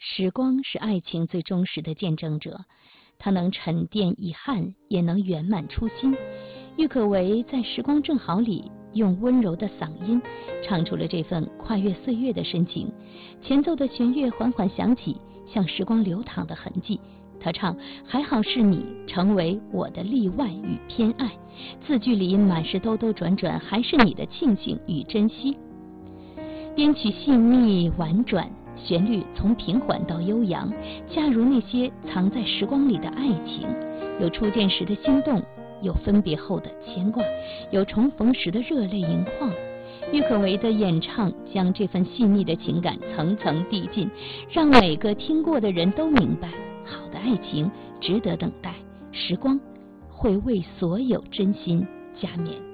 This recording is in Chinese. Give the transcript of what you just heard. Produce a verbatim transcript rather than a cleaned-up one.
时光是爱情最忠实的见证者，它能沉淀遗憾，也能圆满初心。郁可唯在《时光正好》里用温柔的嗓音唱出了这份跨越岁月的深情，前奏的弦乐缓缓响起，像时光流淌的痕迹。他唱还好是你成为我的例外与偏爱，字句里满是兜兜转转，还是你的庆幸与珍惜。编曲细腻婉转，旋律从平缓到悠扬，恰如那些藏在时光里的爱情，有初见时的心动，有分别后的牵挂，有重逢时的热泪盈眶。郁可唯的演唱将这份细腻的情感层层递进，让每个听过的人都明白，好的爱情值得等待，时光会为所有真心加冕。